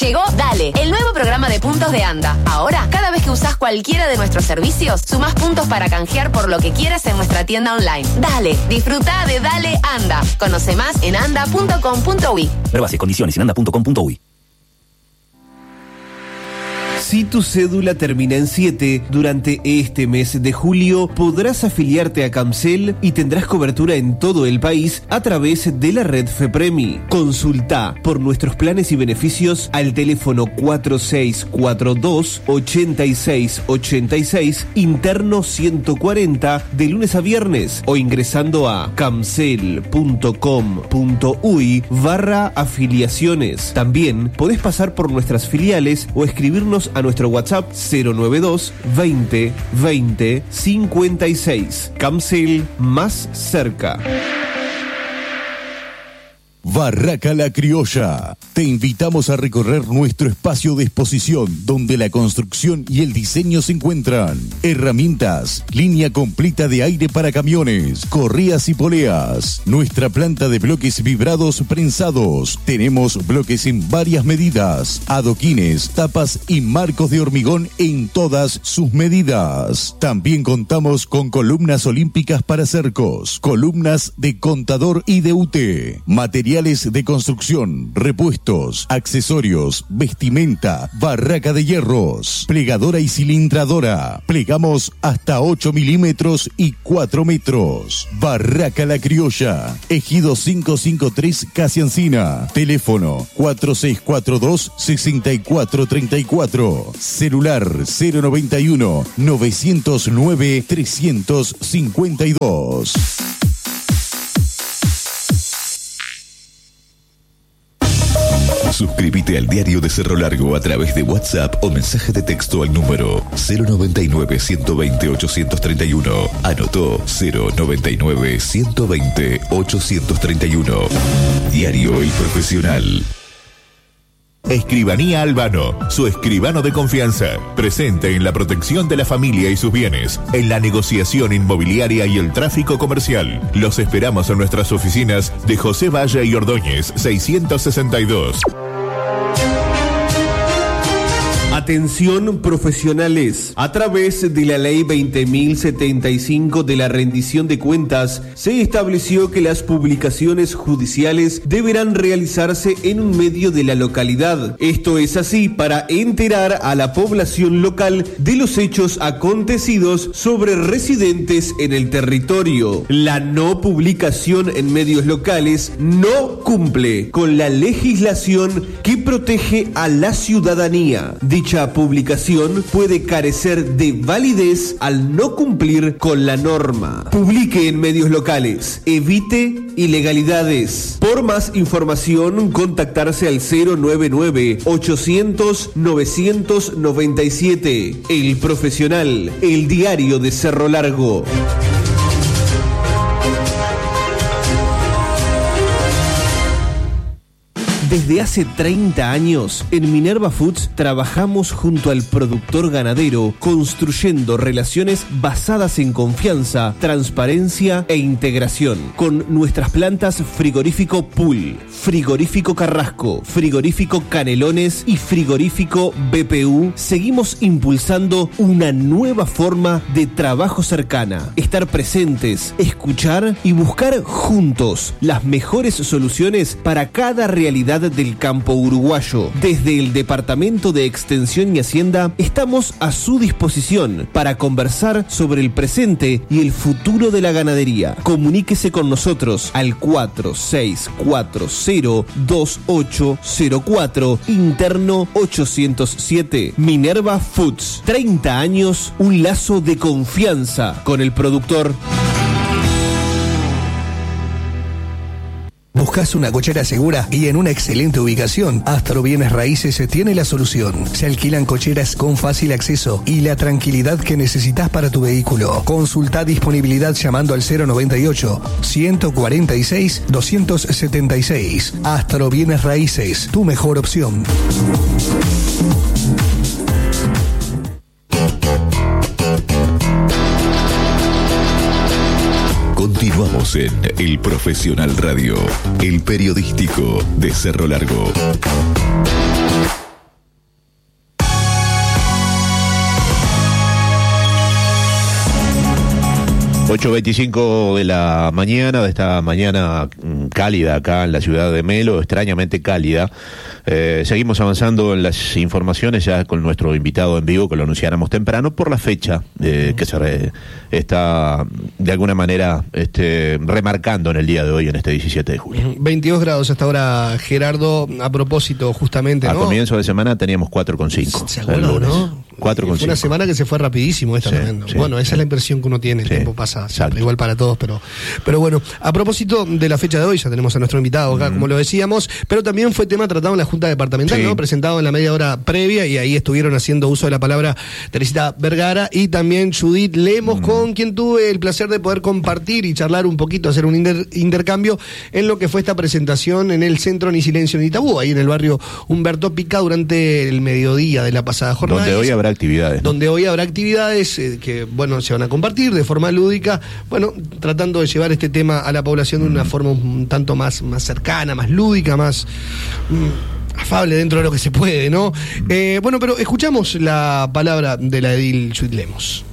Llegó Dale, el nuevo programa de puntos de Anda. Ahora, cada vez que usás cualquiera de nuestros servicios, sumás puntos para canjear por lo que quieras en nuestra tienda online. Dale, disfruta de Dale Anda. Conoce más en anda.com.uy. Ver bases, condiciones en anda.com.uy. Si tu cédula termina en 7, durante este mes de julio podrás afiliarte a Camcel y tendrás cobertura en todo el país a través de la red FEPREMI. Consulta por nuestros planes y beneficios al teléfono 4642-8686, interno 140, de lunes a viernes, o ingresando a camcel.com.uy/afiliaciones. También podés pasar por nuestras filiales o escribirnos a nuestro WhatsApp 092 20 20 56. Camcel, más cerca. Barraca La Criolla. Te invitamos a recorrer nuestro espacio de exposición donde la construcción y el diseño se encuentran. Herramientas, línea completa de aire para camiones, correas y poleas. Nuestra planta de bloques vibrados prensados. Tenemos bloques en varias medidas, adoquines, tapas y marcos de hormigón en todas sus medidas. También contamos con columnas olímpicas para cercos, columnas de contador y de UT, materiales de construcción, repuestos, accesorios, vestimenta, barraca de hierros, plegadora y cilindradora. Plegamos hasta 8 milímetros y 4 metros. Barraca La Criolla, Ejido 553 Casi Encina. Teléfono 4642-6434. Celular 091 909 352. Suscríbete al Diario de Cerro Largo a través de WhatsApp o mensaje de texto al número 099-120-831. Anotó 099-120-831. Diario El Profesional. Escribanía Albano, su escribano de confianza, presente en la protección de la familia y sus bienes, en la negociación inmobiliaria y el tráfico comercial. Los esperamos en nuestras oficinas de José Valle y Ordóñez, 662. Atención profesionales, a través de la ley 20.075 de la rendición de cuentas, se estableció que las publicaciones judiciales deberán realizarse en un medio de la localidad. Esto es así para enterar a la población local de los hechos acontecidos sobre residentes en el territorio. La no publicación en medios locales no cumple con la legislación que protege a la ciudadanía. Dicha publicación puede carecer de validez al no cumplir con la norma. Publique en medios locales. Evite ilegalidades. Por más información, contactarse al 099-800-997. El Profesional, el diario de Cerro Largo. Desde hace 30 años, en Minerva Foods trabajamos junto al productor ganadero, construyendo relaciones basadas en confianza, transparencia e integración. Con nuestras plantas Frigorífico Pool, Frigorífico Carrasco, Frigorífico Canelones y Frigorífico BPU, seguimos impulsando una nueva forma de trabajo cercana. Estar presentes, escuchar y buscar juntos las mejores soluciones para cada realidad del campo uruguayo. Desde el Departamento de Extensión y Hacienda estamos a su disposición para conversar sobre el presente y el futuro de la ganadería. Comuníquese con nosotros al 46402804, interno 807. Minerva Foods, 30 años, un lazo de confianza con el productor. ¿Buscas una cochera segura y en una excelente ubicación? Astro Bienes Raíces tiene la solución. Se alquilan cocheras con fácil acceso y la tranquilidad que necesitas para tu vehículo. Consulta disponibilidad llamando al 098-146-276. Astro Bienes Raíces, tu mejor opción. Continuamos en El Profesional Radio, el periodístico de Cerro Largo. 8:25 de la mañana, de esta mañana cálida acá en la ciudad de Melo, extrañamente cálida. Seguimos avanzando en las informaciones ya con nuestro invitado en vivo, que lo anunciáramos temprano, por la fecha que se está de alguna manera remarcando en el día de hoy, en este 17 de julio. 22 grados hasta ahora, Gerardo, a propósito justamente, ¿no? A comienzo de semana teníamos 4,5. ¿Se acuerda, no? 4,5. Fue una semana que se fue rapidísimo esta también. Sí, bueno, esa es la impresión que uno tiene, el tiempo pasa siempre, igual para todos, pero bueno, a propósito de la fecha de hoy, ya tenemos a nuestro invitado acá, como lo decíamos, pero también fue tema tratado en la Junta Departamental, ¿no? Presentado en la media hora previa, y ahí estuvieron haciendo uso de la palabra Teresita Vergara y también Judith Lemos, con quien tuve el placer de poder compartir y charlar un poquito, hacer un intercambio en lo que fue esta presentación en el Centro Ni Silencio Ni Tabú, ahí en el barrio Humberto Pica, durante el mediodía de la pasada jornada. Donde hoy habrá actividades. Donde hoy habrá actividades que, bueno, se van a compartir de forma lúdica, bueno, tratando de llevar este tema a la población de una forma un tanto más cercana, más lúdica, más afable dentro de lo que se puede, ¿no? Bueno, pero escuchamos la palabra de la edil Judith Lemos.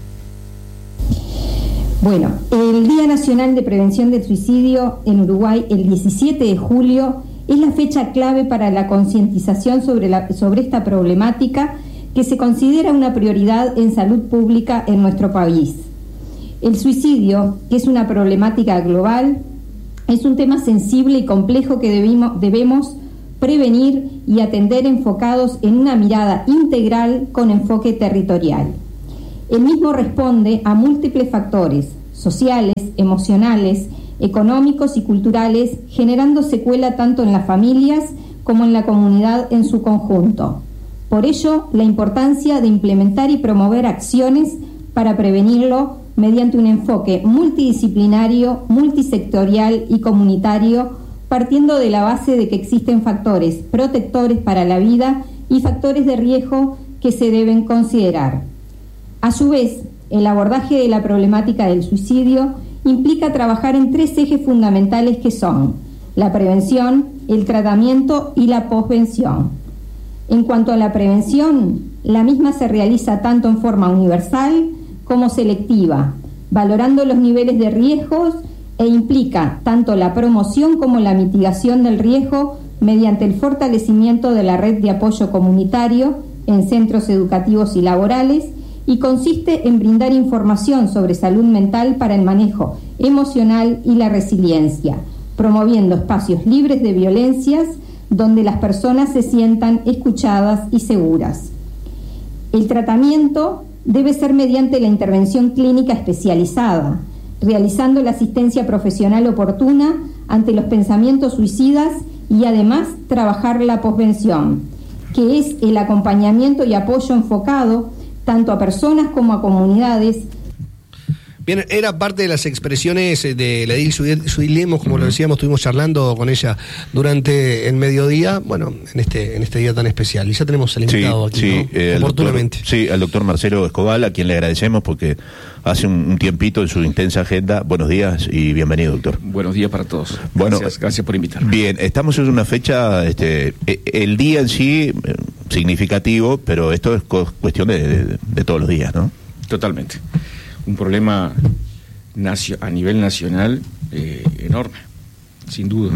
Bueno, el Día Nacional de Prevención del Suicidio en Uruguay, el 17 de julio, es la fecha clave para la concientización sobre esta problemática que se considera una prioridad en salud pública en nuestro país. El suicidio, que es una problemática global, es un tema sensible y complejo que debemos prevenir y atender enfocados en una mirada integral con enfoque territorial. El mismo responde a múltiples factores sociales, emocionales, económicos y culturales, generando secuela tanto en las familias como en la comunidad en su conjunto. Por ello, la importancia de implementar y promover acciones para prevenirlo mediante un enfoque multidisciplinario, multisectorial y comunitario, partiendo de la base de que existen factores protectores para la vida y factores de riesgo que se deben considerar. A su vez, el abordaje de la problemática del suicidio implica trabajar en 3 ejes fundamentales que son la prevención, el tratamiento y la posvención. En cuanto a la prevención, la misma se realiza tanto en forma universal como selectiva, valorando los niveles de riesgos, e implica tanto la promoción como la mitigación del riesgo mediante el fortalecimiento de la red de apoyo comunitario en centros educativos y laborales, y consiste en brindar información sobre salud mental para el manejo emocional y la resiliencia, promoviendo espacios libres de violencias donde las personas se sientan escuchadas y seguras. El tratamiento debe ser mediante la intervención clínica especializada, realizando la asistencia profesional oportuna ante los pensamientos suicidas, y además trabajar la posvención, que es el acompañamiento y apoyo enfocado tanto a personas como a comunidades. Bien, era parte de las expresiones de la edil Judith Lemos, como lo decíamos, estuvimos charlando con ella durante el mediodía, bueno, en este día tan especial. Y ya tenemos al invitado aquí, ¿no? Oportunamente. Al doctor Marcelo Escobar, a quien le agradecemos porque hace un tiempito en su intensa agenda. Buenos días y bienvenido, doctor. Buenos días para todos. Bueno, gracias por invitarme. Bien, estamos en una fecha, el día en sí significativo, pero esto es cuestión de todos los días, ¿no? Totalmente. Un problema a nivel nacional enorme, sin duda.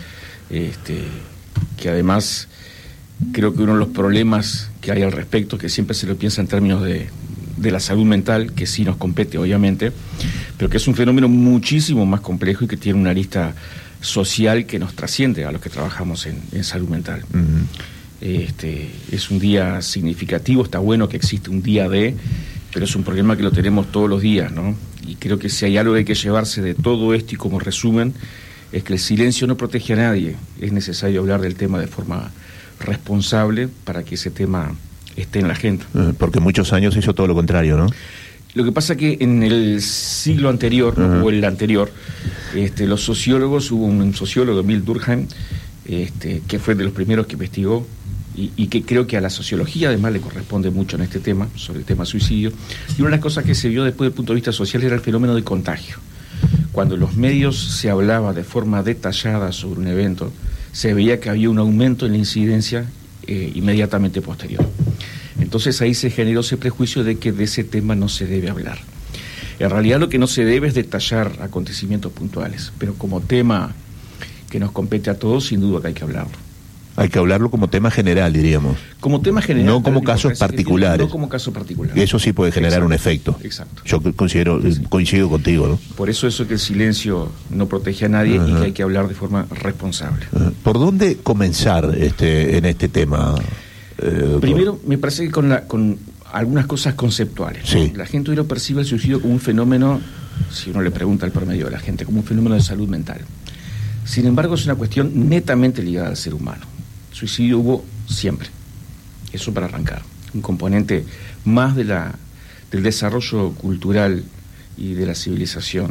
Que además creo que uno de los problemas que hay al respecto, que siempre se lo piensa en términos de la salud mental, que sí nos compete obviamente, pero que es un fenómeno muchísimo más complejo y que tiene una arista social que nos trasciende a los que trabajamos en salud mental. Es un día significativo, está bueno que existe un día pero es un problema que lo tenemos todos los días, ¿no? Y creo que si hay algo que hay que llevarse de todo esto, y como resumen, es que el silencio no protege a nadie. Es necesario hablar del tema de forma responsable para que ese tema esté en la agenda. Porque muchos años hizo todo lo contrario, ¿no? Lo que pasa que en el siglo anterior, o el anterior, los sociólogos, hubo un sociólogo, Emil Durkheim, que fue de los primeros que investigó, y que creo que a la sociología además le corresponde mucho en este tema, sobre el tema suicidio. Y una de las cosas que se vio después del punto de vista social era el fenómeno de contagio. Cuando en los medios se hablaba de forma detallada sobre un evento, se veía que había un aumento en la incidencia inmediatamente posterior. Entonces ahí se generó ese prejuicio de que de ese tema no se debe hablar. En realidad lo que no se debe es detallar acontecimientos puntuales, pero como tema que nos compete a todos, sin duda que hay que hablarlo. Hay que hablarlo como tema general, diríamos. Como tema general. No como casos particulares. No como caso particular. Eso sí puede generar un efecto. Exacto. Yo coincido contigo, ¿no? Por eso que el silencio no protege a nadie y que hay que hablar de forma responsable. ¿Por dónde comenzar en este tema? Primero, me parece que con algunas cosas conceptuales. Sí. La gente hoy lo percibe el suicidio como un fenómeno, si uno le pregunta al promedio de la gente, como un fenómeno de salud mental. Sin embargo, es una cuestión netamente ligada al ser humano. Suicidio hubo siempre. Eso para arrancar. Un componente más del desarrollo cultural y de la civilización.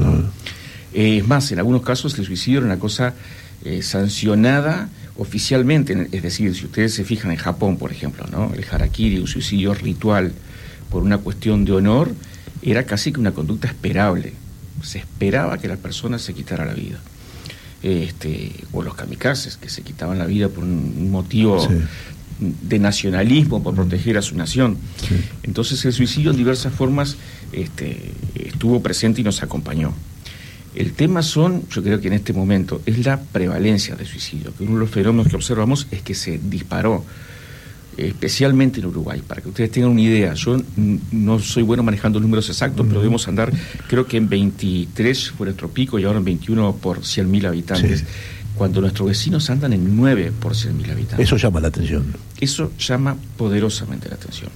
Es más, en algunos casos el suicidio era una cosa sancionada oficialmente. Es decir, si ustedes se fijan en Japón, por ejemplo, ¿no? El harakiri, un suicidio ritual por una cuestión de honor, era casi que una conducta esperable. Se esperaba que la persona se quitara la vida. O los kamikazes, que se quitaban la vida por un motivo de nacionalismo, por proteger a su nación. Sí. Entonces el suicidio en diversas formas estuvo presente y nos acompañó. El tema yo creo que en este momento, es la prevalencia de suicidio, que uno de los fenómenos que observamos es que se disparó, especialmente en Uruguay. Para que ustedes tengan una idea, yo no soy bueno manejando números exactos, pero debemos andar, creo que en 23 fue nuestro pico y ahora en 21 por 100.000 habitantes. Sí. Cuando nuestros vecinos andan en 9 por 100.000 habitantes. Eso llama la atención. Eso llama poderosamente la atención.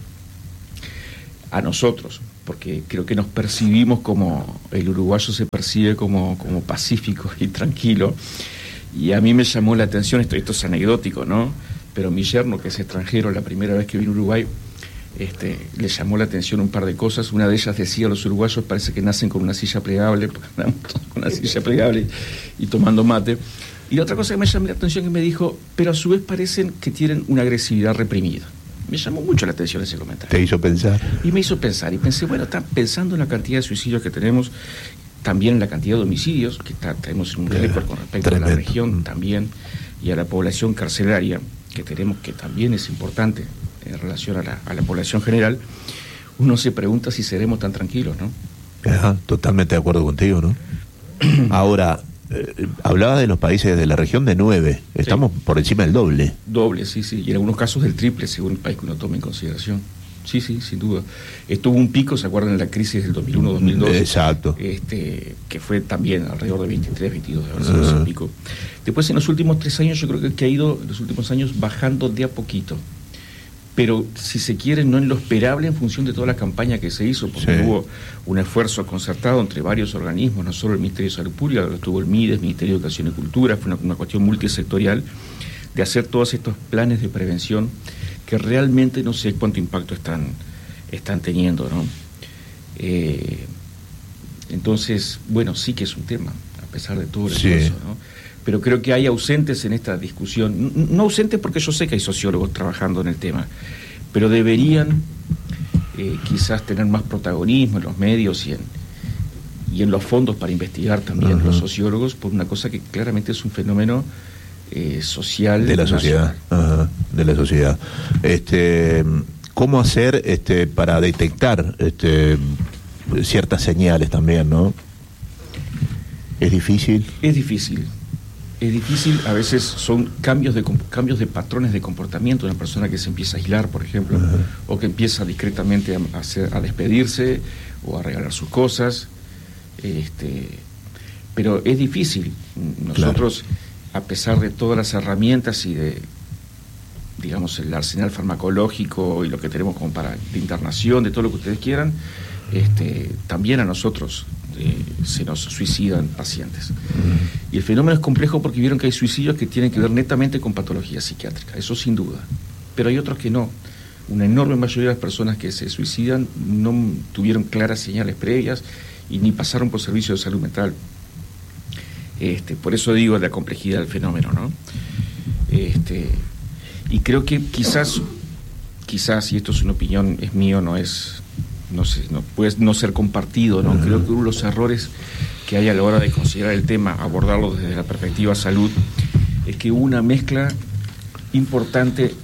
A nosotros, porque creo que nos percibimos como, el uruguayo se percibe como pacífico y tranquilo, y a mí me llamó la atención, esto es anecdótico, ¿no? Pero mi yerno, que es extranjero, la primera vez que vino a Uruguay, le llamó la atención un par de cosas. Una de ellas decía: los uruguayos parece que nacen con una silla plegable, porque andamos con una silla plegable y tomando mate. Y la otra cosa que me llamó la atención, que me dijo, pero a su vez parecen que tienen una agresividad reprimida. Me llamó mucho la atención ese comentario. ¿Te hizo pensar? Y me hizo pensar, y pensé, bueno, está pensando en la cantidad de suicidios que tenemos, también en la cantidad de homicidios, que tenemos un récord con respecto a la región también, y a la población carcelaria, que tenemos, que también es importante en relación a la población general. Uno se pregunta si seremos tan tranquilos, ¿no? Ajá, totalmente de acuerdo contigo, ¿no? Ahora, hablaba de los países de la región de 9, estamos por encima del doble. Doble, sí, y en algunos casos del triple, según el país que uno tome en consideración. Sí, sin duda. Tuvo un pico, ¿se acuerdan de la crisis del 2001-2002? Exacto. Que fue también alrededor de 23, 22, de haber sido ese pico. Después, en los últimos 3 años, yo creo que ha ido, en los últimos años, bajando de a poquito. Pero, si se quiere, no en lo esperable en función de toda la campaña que se hizo, porque hubo un esfuerzo concertado entre varios organismos, no solo el Ministerio de Salud Pública, estuvo el MIDES, Ministerio de Educación y Cultura, fue una cuestión multisectorial, de hacer todos estos planes de prevención que realmente no sé cuánto impacto están teniendo, ¿no? Entonces, bueno, sí que es un tema, a pesar de todo el esfuerzo, ¿no? Pero creo que hay ausentes en esta discusión, no ausentes porque yo sé que hay sociólogos trabajando en el tema, pero deberían quizás tener más protagonismo en los medios y en los fondos para investigar también los sociólogos, por una cosa que claramente es un fenómeno social de la sociedad. De la sociedad. ¿Cómo hacer para detectar ciertas señales también, no? ¿Es difícil? Es difícil, a veces son cambios de patrones de comportamiento de una persona que se empieza a aislar, por ejemplo, o que empieza discretamente a despedirse o a regalar sus cosas, pero es difícil. Nosotros, a pesar de todas las herramientas y de, digamos, el arsenal farmacológico y lo que tenemos como para de internación, de todo lo que ustedes quieran, también a nosotros se nos suicidan pacientes. Y el fenómeno es complejo porque vieron que hay suicidios que tienen que ver netamente con patología psiquiátrica, eso sin duda, pero hay otros que no. Una enorme mayoría de las personas que se suicidan no tuvieron claras señales previas y ni pasaron por servicios de salud mental. Por eso digo la complejidad del fenómeno, ¿no? Y creo que quizás, y esto es una opinión, es mío, no puede no ser compartido, ¿no? Creo que uno de los errores que hay a la hora de considerar el tema, abordarlo desde la perspectiva salud, es que hubo una mezcla importante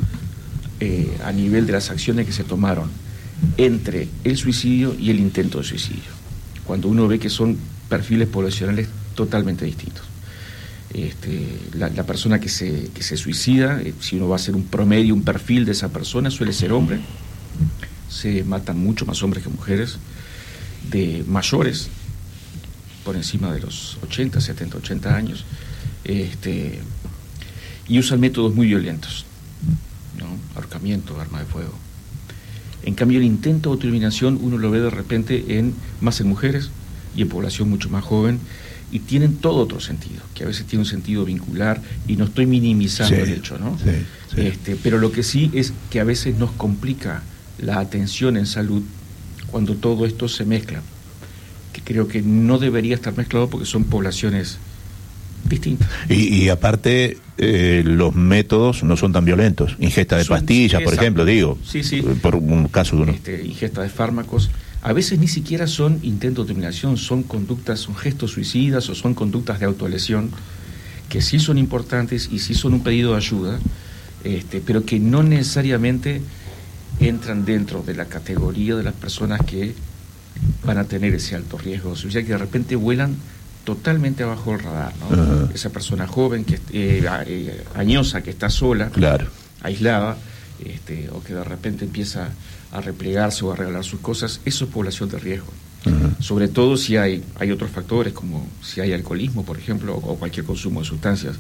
a nivel de las acciones que se tomaron entre el suicidio y el intento de suicidio. cuando uno ve que son perfiles poblacionales totalmente distintos. La persona que se suicida, si uno va a hacer un promedio, un perfil de esa persona, suele ser hombre. Se matan mucho más hombres que mujeres, de mayores, por encima de los 80, 70, 80 años, y usan métodos muy violentos, ¿no? Ahorcamiento, arma de fuego. En cambio, el intento de autoeliminación uno lo ve de repente más en mujeres y en población mucho más joven, y tienen todo otro sentido, que a veces tiene un sentido vincular, y no estoy minimizando el hecho, ¿no? Pero lo que sí es que a veces nos complica la atención en salud cuando todo esto se mezcla, que creo que no debería estar mezclado porque son poblaciones distintas. Y aparte, los métodos no son tan violentos. Ingesta de pastillas, por ejemplo, digo. Sí. Por un caso de uno. Ingesta de fármacos. A veces ni siquiera son intentos de eliminación, son conductas, son gestos suicidas o son conductas de autolesión, que sí son importantes y sí son un pedido de ayuda, pero que no necesariamente entran dentro de la categoría de las personas que van a tener ese alto riesgo de suicidio, que de repente vuelan totalmente abajo del radar, ¿no? Uh-huh. Esa persona joven, añosa, que está sola, claro, aislada, o que de repente empieza a replegarse o a regalar sus cosas, eso es población de riesgo. Uh-huh. Sobre todo si hay otros factores, como si hay alcoholismo, por ejemplo, o cualquier consumo de sustancias,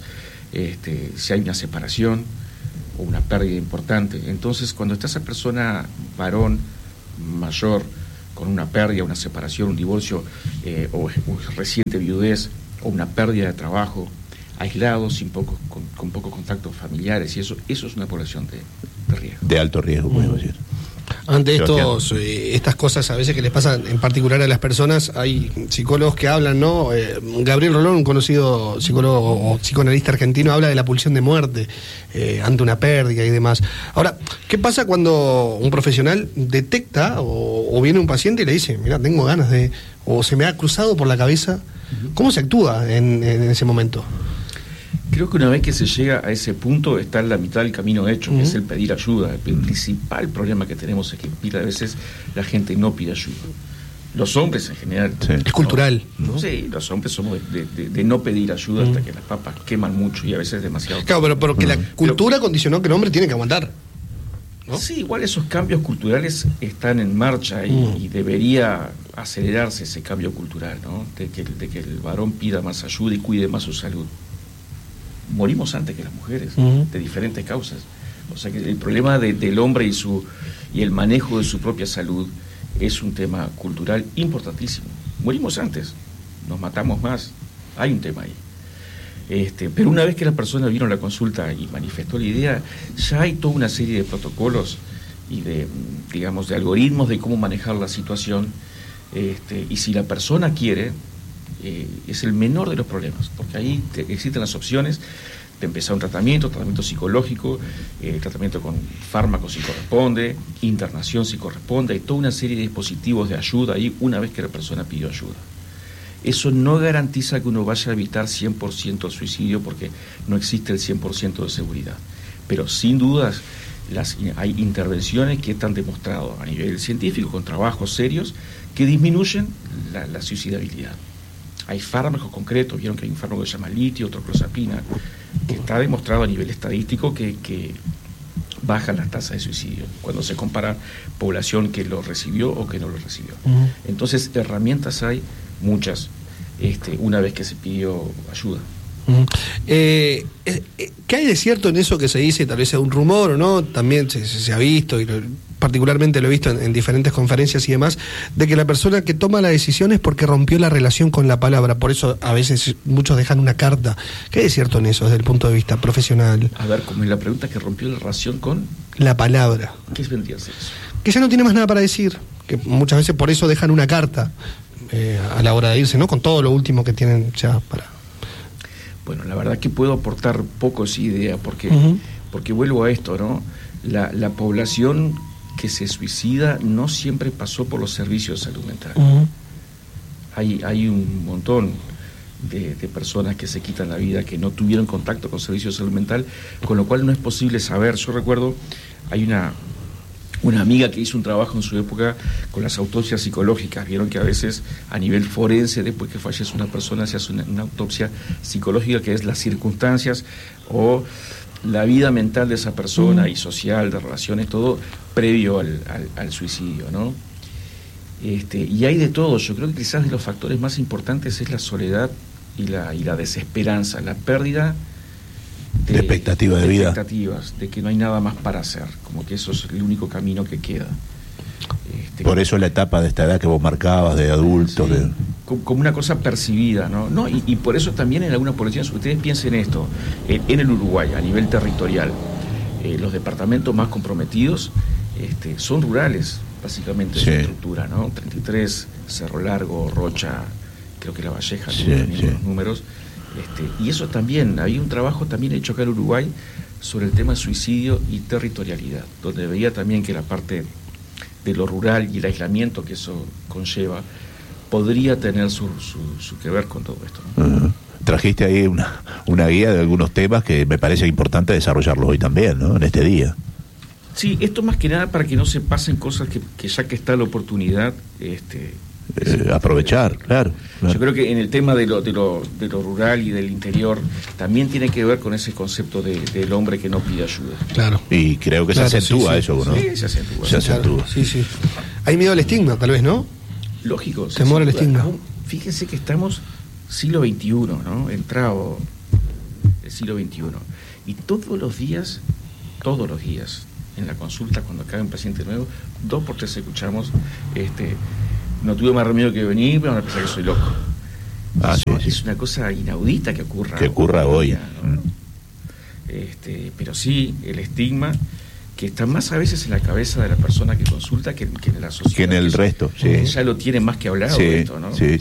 si hay una separación o una pérdida importante. Entonces, cuando está esa persona, varón, mayor, con una pérdida, una separación, un divorcio, o reciente viudez, o una pérdida de trabajo, aislados, con pocos contactos familiares, y eso es una población de riesgo. De alto riesgo, podemos decir. Ante estas cosas a veces que les pasan en particular a las personas, hay psicólogos que hablan, ¿no? Gabriel Rolón, un conocido psicólogo o psicoanalista argentino, habla de la pulsión de muerte ante una pérdida y demás. Ahora, ¿qué pasa cuando un profesional detecta o viene un paciente y le dice, mira, tengo ganas de, o se me ha cruzado por la cabeza? ¿Cómo se actúa en ese momento? Creo que una vez que se llega a ese punto está en la mitad del camino hecho, que es el pedir ayuda. El principal problema que tenemos es que a veces la gente no pide ayuda. Los hombres en general. Sí. Es cultural, ¿no? Sí, los hombres somos de no pedir ayuda hasta que las papas queman mucho y a veces demasiado. Claro, pero que la cultura condicionó que el hombre tiene que aguantar, ¿no? Sí, igual esos cambios culturales están en marcha y debería acelerarse ese cambio cultural, ¿no? De que el varón pida más ayuda y cuide más su salud. Morimos antes que las mujeres, de diferentes causas. O sea que el problema del hombre y el manejo de su propia salud es un tema cultural importantísimo. Morimos antes, nos matamos más, hay un tema ahí. Pero una vez que la persona vino a la consulta y manifestó la idea, ya hay toda una serie de protocolos y de algoritmos de cómo manejar la situación, y si la persona quiere, es el menor de los problemas, porque ahí existen las opciones de empezar un tratamiento psicológico, tratamiento con fármacos si corresponde, internación si corresponde, hay toda una serie de dispositivos de ayuda ahí una vez que la persona pidió ayuda. Eso no garantiza que uno vaya a evitar 100% el suicidio, porque no existe el 100% de seguridad, pero sin dudas hay intervenciones que están demostradas a nivel científico con trabajos serios que disminuyen la suicidabilidad. Hay fármacos concretos, vieron que hay un fármaco que se llama litio, otro clozapina, que está demostrado a nivel estadístico que bajan las tasas de suicidio cuando se compara población que lo recibió o que no lo recibió. Entonces, herramientas hay muchas, una vez que se pidió ayuda. ¿Qué hay de cierto en eso que se dice, tal vez sea un rumor o no? También se ha visto, y particularmente lo he visto en diferentes conferencias y demás, de que la persona que toma la decisión es porque rompió la relación con la palabra. Por eso a veces muchos dejan una carta. ¿Qué hay de cierto en eso desde el punto de vista profesional? A ver, como es la pregunta, que rompió la relación con la palabra. ¿Qué vendría a ser eso? Que ya no tiene más nada para decir, que muchas veces por eso dejan una carta a la hora de irse, ¿no? Con todo lo último que tienen ya para... Bueno, la verdad que puedo aportar poco esa idea, porque vuelvo a esto, ¿no? La población que se suicida no siempre pasó por los servicios de salud mental. Hay un montón de personas que se quitan la vida que no tuvieron contacto con servicios de salud mental, con lo cual no es posible saber. Yo recuerdo, hay una amiga que hizo un trabajo en su época con las autopsias psicológicas. Vieron que a veces a nivel forense, después que fallece una persona, se hace una autopsia psicológica, que es las circunstancias o la vida mental de esa persona y social, de relaciones, todo previo al suicidio, ¿no? Y hay de todo. Yo creo que quizás de los factores más importantes es la soledad y la desesperanza, la pérdida de expectativa de vida, expectativas, de que no hay nada más para hacer, como que eso es el único camino que queda. Por eso la etapa de esta edad que vos marcabas, de adultos, sí, como una cosa percibida, ¿no? Y por eso también en algunas poblaciones, ustedes piensen esto, en el Uruguay, a nivel territorial, los departamentos más comprometidos son rurales, básicamente, sí, su estructura, ¿no? 33, Cerro Largo, Rocha, creo que La Valleja, sí, los números. Y eso también, había un trabajo también hecho acá en Uruguay sobre el tema suicidio y territorialidad, donde veía también que la parte de lo rural y el aislamiento que eso conlleva podría tener su que ver con todo esto, ¿no? Trajiste ahí una guía de algunos temas que me parece importante desarrollarlos hoy también, ¿no? En este día. Sí, esto más que nada para que no se pasen cosas que ya que está la oportunidad, aprovechar, claro. Yo creo que en el tema de lo rural y del interior también tiene que ver con ese concepto del hombre que no pide ayuda. Claro. Y creo que se acentúa eso, ¿no? Sí, se acentúa. Se acentúa. Claro. Sí. Hay miedo al estigma, tal vez, ¿no? Lógico. Temor al estigma. Fíjense que estamos siglo XXI, ¿no? Entrado el siglo XXI. Y todos los días, en la consulta, cuando cae un paciente nuevo, 2 por 3 escuchamos, no tuve más remedio que venir, pero van a pensar que soy loco. Es una cosa inaudita que ocurra. Que ocurra hoy. ¿no? Pero sí, el estigma que está más a veces en la cabeza de la persona que consulta que en la sociedad. Que en el resto, sí. Ya lo tiene más que hablado, sí, esto, ¿no? Sí.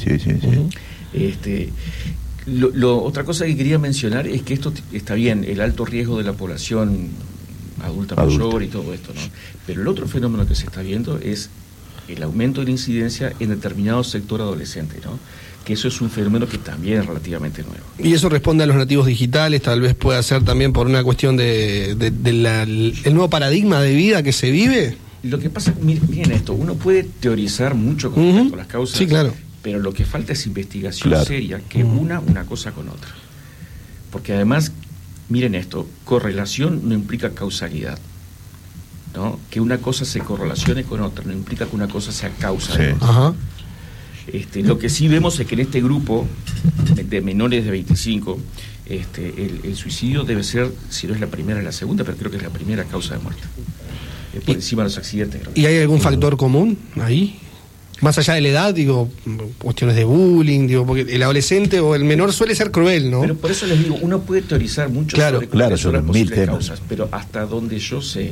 Otra cosa que quería mencionar es que esto está bien, el alto riesgo de la población adulta mayor y todo esto, ¿no? Pero el otro fenómeno que se está viendo es el aumento de la incidencia en determinado sector adolescente, ¿no? Que eso es un fenómeno que también es relativamente nuevo. Y eso responde a los nativos digitales, tal vez pueda ser también por una cuestión del nuevo paradigma de vida que se vive. Lo que pasa, miren esto, uno puede teorizar mucho con respecto a las causas, sí, claro, pero lo que falta es investigación seria que una cosa con otra. Porque además, miren esto, correlación no implica causalidad, ¿no? Que una cosa se correlacione con otra no implica que una cosa sea causa de otra. Ajá. Lo que sí vemos es que en este grupo de menores de 25, el suicidio debe ser, si no es la primera, es la segunda, pero creo que es la primera causa de muerte, por encima de los accidentes. ¿Y hay algún factor común ahí? Más allá de la edad, cuestiones de bullying, porque el adolescente o el menor suele ser cruel, ¿no? Pero por eso les digo, uno puede teorizar mucho sobre las posibles causas, pero hasta donde yo sé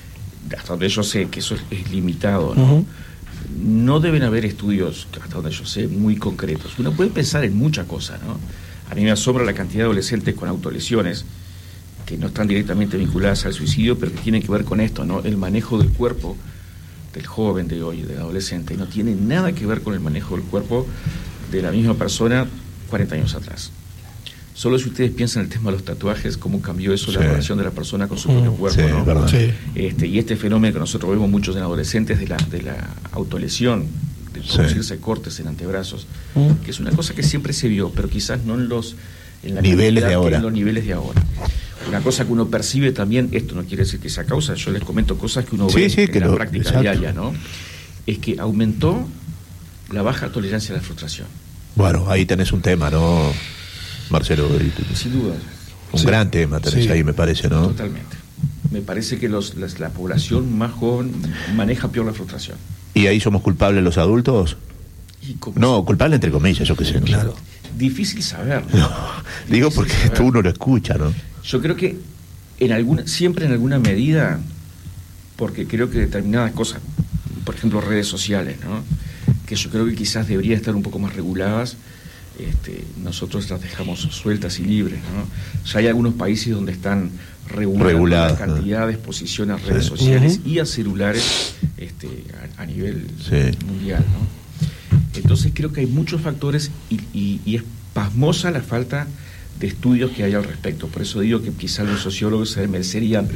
que eso es limitado, ¿no? No deben haber estudios, hasta donde yo sé, muy concretos. Uno puede pensar en muchas cosas, ¿no? A mí me asombra la cantidad de adolescentes con autolesiones que no están directamente vinculadas al suicidio, pero que tienen que ver con esto, ¿no? El manejo del cuerpo del joven de hoy, del adolescente, no tiene nada que ver con el manejo del cuerpo de la misma persona 40 años atrás. Solo si ustedes piensan en el tema de los tatuajes, cómo cambió eso la relación de la persona con su propio cuerpo, ¿no? Verdad. Y este fenómeno que nosotros vemos muchos en adolescentes de la autolesión, de producirse cortes en antebrazos, que es una cosa que siempre se vio, pero quizás no en los niveles de ahora. En los niveles de ahora. Una cosa que uno percibe también, esto no quiere decir que sea causa, yo les comento cosas que uno ve en la práctica diaria, ¿no? Es que aumentó la baja tolerancia a la frustración. Bueno, ahí tenés un tema, ¿no, Marcelo? Sin duda. Un gran tema tenés ahí, me parece, ¿no? Totalmente. Me parece que la población más joven maneja peor la frustración. ¿Y ahí somos culpables los adultos? No, culpable entre comillas, yo qué sé. Claro. Difícil saber, ¿no? No, digo porque esto uno lo escucha, ¿no? Yo creo que siempre en alguna medida, porque creo que determinadas cosas, por ejemplo redes sociales, ¿no? Que yo creo que quizás deberían estar un poco más reguladas, nosotros las dejamos sueltas y libres, ¿no? Ya hay algunos países donde están reguladas la cantidad de exposición a redes sociales y a celulares a nivel mundial, ¿no? Entonces creo que hay muchos factores y es pasmosa la falta de estudios que hay al respecto. Por eso digo que quizás los sociólogos se merecerían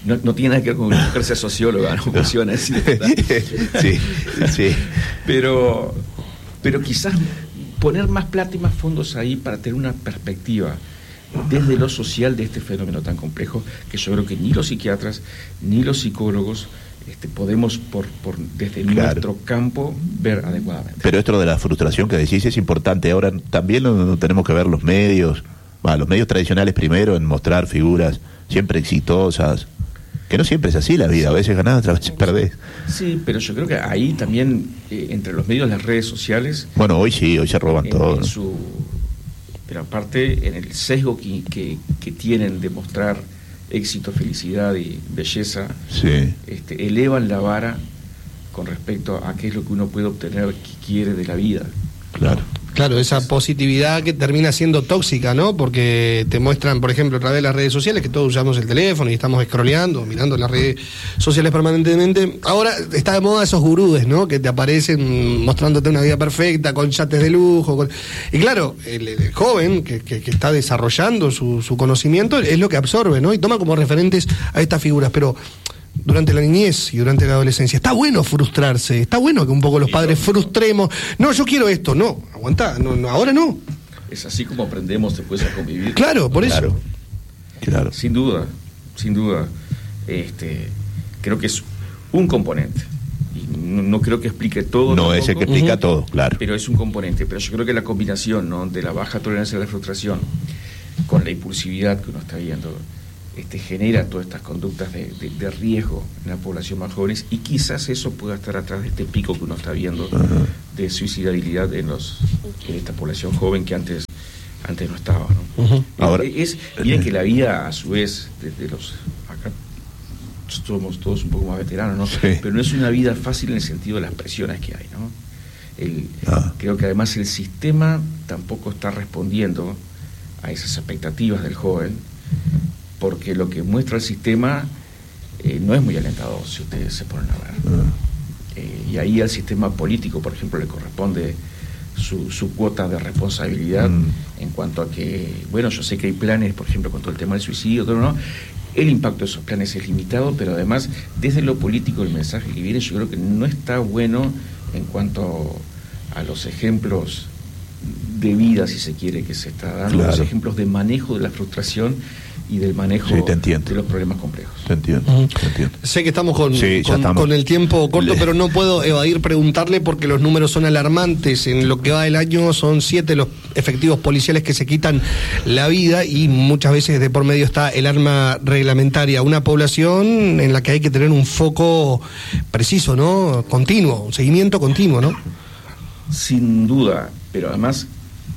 no tiene nada que ver con mujer ser socióloga, no funciona así. Sí. Pero quizás poner más plata y más fondos ahí para tener una perspectiva desde lo social de este fenómeno tan complejo, que yo creo que ni los psiquiatras ni los psicólogos podemos desde nuestro campo ver adecuadamente. Pero esto de la frustración que decís es importante. Ahora también no tenemos que ver los medios tradicionales primero en mostrar figuras siempre exitosas, que no siempre es así la vida, a veces ganás, otras veces perdés. Sí, pero yo creo que ahí también, entre los medios, las redes sociales... Bueno, hoy se roban todo. Pero aparte, en el sesgo que tienen de mostrar éxito, felicidad y belleza, elevan la vara con respecto a qué es lo que uno puede obtener, qué quiere de la vida. Claro, esa positividad que termina siendo tóxica, ¿no? Porque te muestran, por ejemplo, a través de las redes sociales, que todos usamos el teléfono y estamos scrolleando, mirando las redes sociales permanentemente. Ahora está de moda esos gurúes, ¿no? Que te aparecen mostrándote una vida perfecta, con yates de lujo. Y claro, el joven que está desarrollando su conocimiento es lo que absorbe, ¿no? Y toma como referentes a estas figuras, pero... Durante la niñez y durante la adolescencia está bueno frustrarse, está bueno que un poco los padres frustremos. No, yo quiero esto, no, aguantá, no, ahora no. Es así como aprendemos después a convivir. Claro, por eso. Claro. Sin duda. Creo que es un componente. Y no creo que explique todo. No es el que explica todo, claro. Pero es un componente. Pero yo creo que la combinación, ¿no?, de la baja tolerancia a la frustración con la impulsividad que uno está viendo, genera todas estas conductas de riesgo en la población más jóvenes, y quizás eso pueda estar atrás de este pico que uno está viendo de suicidabilidad en esta población joven que antes no estaba, ¿no? Ahora miren que la vida, a su vez, desde acá somos todos un poco más veteranos, ¿no? Pero no es una vida fácil en el sentido de las presiones que hay, ¿no? Creo que además el sistema tampoco está respondiendo a esas expectativas del joven, porque lo que muestra el sistema no es muy alentador, si ustedes se ponen a ver. Y ahí al sistema político, por ejemplo, le corresponde su cuota de responsabilidad en cuanto a que, bueno, yo sé que hay planes, por ejemplo, con todo el tema del suicidio, todo, ¿no? El impacto de esos planes es limitado, pero además, desde lo político, el mensaje que viene, yo creo que no está bueno en cuanto a los ejemplos de vida, si se quiere, que se está dando, los ejemplos de manejo de la frustración y del manejo de los problemas complejos. Te entiendo. Sé que estamos con el tiempo corto, pero no puedo evadir preguntarle, porque los números son alarmantes. En lo que va del año son 7 los efectivos policiales que se quitan la vida, y muchas veces de por medio está el arma reglamentaria. Una población en la que hay que tener un foco preciso, ¿no? Continuo, un seguimiento continuo, ¿no? Sin duda, pero además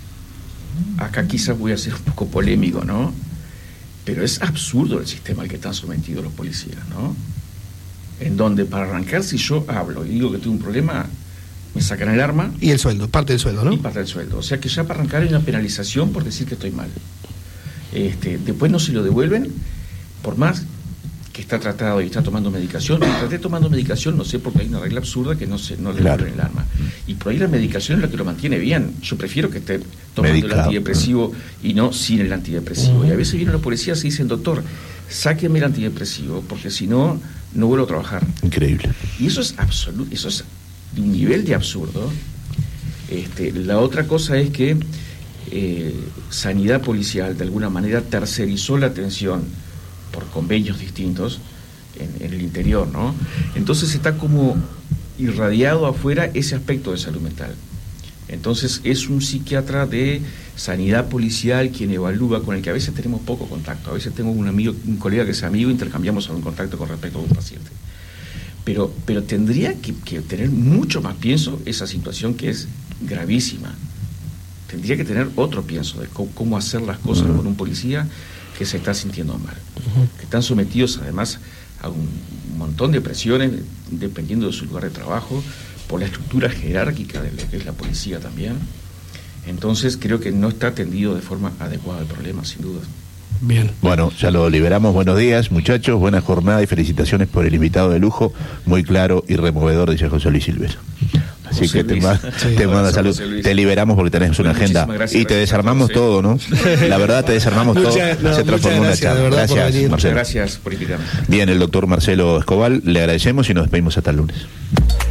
acá quizás voy a ser un poco polémico, ¿no? Pero es absurdo el sistema al que están sometidos los policías, ¿no? En donde, para arrancar, si yo hablo y digo que tengo un problema, me sacan el arma. Y el sueldo, parte del sueldo, ¿no? Y parte del sueldo. O sea que ya para arrancar hay una penalización por decir que estoy mal. Después no se lo devuelven, por más que está tratado y está tomando medicación. Mientras esté tomando medicación, no sé, porque hay una regla absurda que no le devuelven el arma. Y por ahí la medicación es la que lo mantiene bien. Yo prefiero que esté tomando el antidepresivo y no sin el antidepresivo. Y a veces vienen los policías y dicen: doctor, sáqueme el antidepresivo, porque si no, no vuelvo a trabajar. Increíble. Y eso es absoluto, eso es de un nivel de absurdo. La otra cosa es que Sanidad Policial de alguna manera tercerizó la atención por convenios distintos en el interior, ¿no? Entonces está como irradiado afuera ese aspecto de salud mental. Entonces es un psiquiatra de Sanidad Policial quien evalúa, con el que a veces tenemos poco contacto. A veces tengo un colega que es amigo, intercambiamos algún contacto con respecto a un paciente. Pero tendría que tener mucho más pienso esa situación, que es gravísima. Tendría que tener otro pienso de cómo hacer las cosas con un policía que se está sintiendo mal, que están sometidos además a un montón de presiones dependiendo de su lugar de trabajo, por la estructura jerárquica de lo que es la policía también. Entonces creo que no está atendido de forma adecuada el problema, sin duda. Bien. Bueno, ya lo liberamos. Buenos días, muchachos, buena jornada y felicitaciones por el invitado de lujo, muy claro y removedor, dice José Luis Silvera. Así que te manda salud. Te liberamos porque tenés una agenda. Y te desarmamos todo, ¿no? La verdad, te desarmamos todo. Se transformó en una charla. Gracias, Marcelo. Gracias por invitarme. Bien, el doctor Marcelo Escobar, le agradecemos y nos despedimos hasta el lunes.